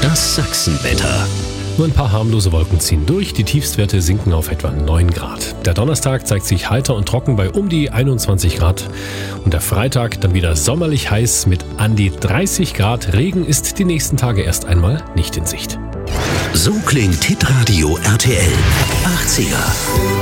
Das Sachsenwetter. Nur ein paar harmlose Wolken ziehen durch, die Tiefstwerte sinken auf etwa 9 Grad. Der Donnerstag zeigt sich heiter und trocken bei um die 21 Grad. Und der Freitag dann wieder sommerlich heiß mit an die 30 Grad. Regen ist die nächsten Tage erst einmal nicht in Sicht. So klingt Hitradio RTL 80er.